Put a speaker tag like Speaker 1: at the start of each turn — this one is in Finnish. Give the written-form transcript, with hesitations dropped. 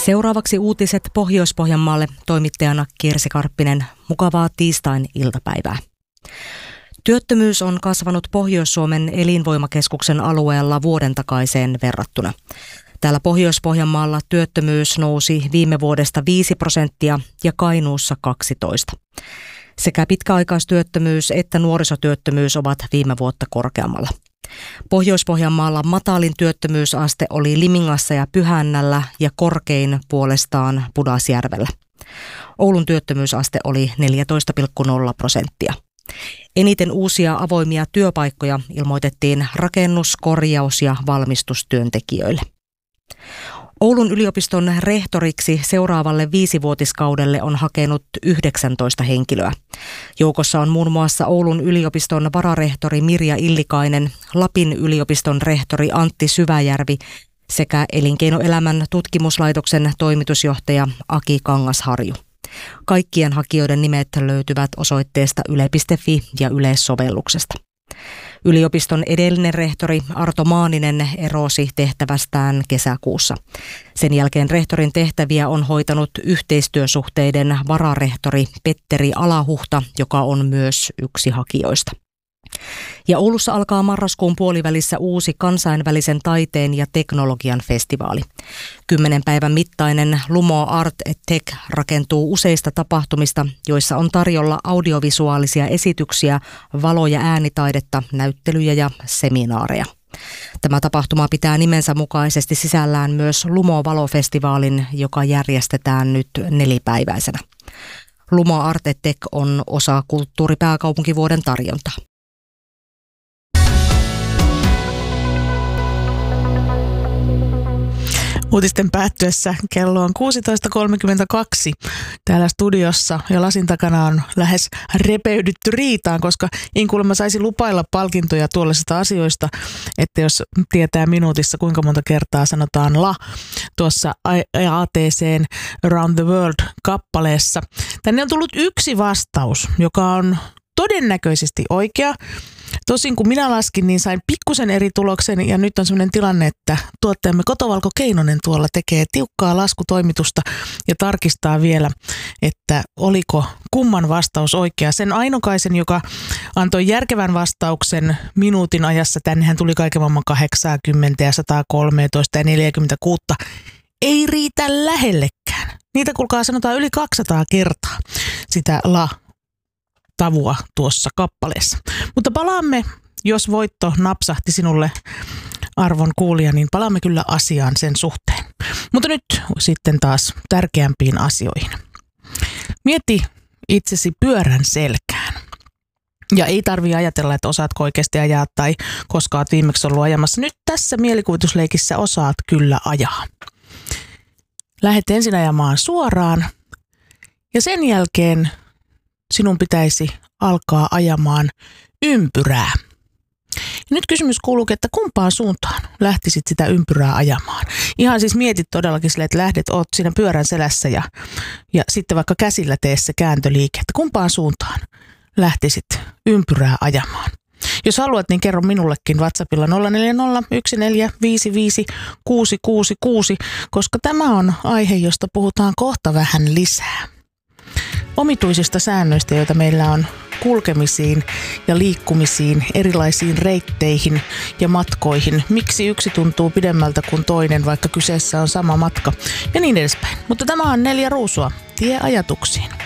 Speaker 1: Seuraavaksi uutiset Pohjois-Pohjanmaalle, toimittajana Kirsi Karppinen. Mukavaa tiistain iltapäivää. Työttömyys on kasvanut Pohjois-Suomen elinvoimakeskuksen alueella vuoden takaiseen verrattuna. Täällä Pohjois-Pohjanmaalla työttömyys nousi viime vuodesta 5% ja Kainuussa 12%. Sekä pitkäaikaistyöttömyys että nuorisotyöttömyys ovat viime vuotta korkeammalla. Pohjois-Pohjanmaalla matalin työttömyysaste oli Limingassa ja Pyhännällä ja korkein puolestaan Pudasjärvellä. Oulun työttömyysaste oli 14,0%. Eniten uusia avoimia työpaikkoja ilmoitettiin rakennus-, korjaus- ja valmistustyöntekijöille. Oulun yliopiston rehtoriksi seuraavalle 5-vuotiskaudelle on hakenut 19 henkilöä. Joukossa on muun muassa Oulun yliopiston vararehtori Mirja Illikainen, Lapin yliopiston rehtori Antti Syväjärvi sekä Elinkeinoelämän tutkimuslaitoksen toimitusjohtaja Aki Kangasharju. Kaikkien hakijoiden nimet löytyvät osoitteesta yle.fi ja yleissovelluksesta. Yliopiston edellinen rehtori Arto Maaninen erosi tehtävästään kesäkuussa. Sen jälkeen rehtorin tehtäviä on hoitanut yhteistyösuhteiden vararehtori Petteri Alahuhta, joka on myös yksi hakijoista. Ja Oulussa alkaa marraskuun puolivälissä uusi kansainvälisen taiteen ja teknologian festivaali. 10 päivän mittainen Lumo Art & Tech rakentuu useista tapahtumista, joissa on tarjolla audiovisuaalisia esityksiä, valo- ja äänitaidetta, näyttelyjä ja seminaareja. Tämä tapahtuma pitää nimensä mukaisesti sisällään myös Lumo-valofestivaalin, joka järjestetään nyt 4-päiväisenä. Lumo Art & Tech on osa kulttuuripääkaupunkivuoden tarjontaa.
Speaker 2: Uutisten päättyessä kello on 16.32 täällä studiossa ja lasin takana on lähes repeydytty riitaan, koska en kuulemma saisi lupailla palkintoja tuollaisista asioista, että jos tietää minuutissa kuinka monta kertaa sanotaan la tuossa ATC:n Around the World-kappaleessa. Tänne on tullut yksi vastaus, joka on todennäköisesti oikea. Tosin kun minä laskin, niin sain pikkusen eri tuloksen ja nyt on sellainen tilanne, että tuottajamme Kotovalko Keinonen tuolla tekee tiukkaa laskutoimitusta ja tarkistaa vielä, että oliko kumman vastaus oikea. Sen ainokaisen, joka antoi järkevän vastauksen minuutin ajassa, tännehän tuli kaiken maailman 80 ja 113 ja 46, ei riitä lähellekään. Niitä kuulkaa sanotaan yli 200 kertaa sitä tavua tuossa kappaleessa. Mutta palaamme, jos voitto napsahti sinulle arvon kuulija, niin palaamme kyllä asiaan sen suhteen. Mutta nyt sitten taas tärkeämpiin asioihin. Mieti itsesi pyörän selkään. Ja ei tarvitse ajatella, että osaatko oikeasti ajaa tai koska olet viimeksi ollut ajamassa. Nyt tässä mielikuvitusleikissä osaat kyllä ajaa. Lähdet ensin ajamaan suoraan ja sen jälkeen sinun pitäisi alkaa ajamaan ympyrää. Ja nyt kysymys kuuluukin, että kumpaan suuntaan lähtisit sitä ympyrää ajamaan? Ihan siis mietit todellakin sille, että oot siinä pyörän selässä ja sitten vaikka käsillä tee se kääntöliike, että kumpaan suuntaan lähtisit ympyrää ajamaan? Jos haluat, niin kerro minullekin WhatsAppilla 0401455666, koska tämä on aihe, josta puhutaan kohta vähän lisää. Omituisista säännöistä, joita meillä on kulkemisiin ja liikkumisiin, erilaisiin reitteihin ja matkoihin. Miksi yksi tuntuu pidemmältä kuin toinen, vaikka kyseessä on sama matka ja niin edespäin. Mutta tämä on 4 ruusua. Tie ajatuksiin.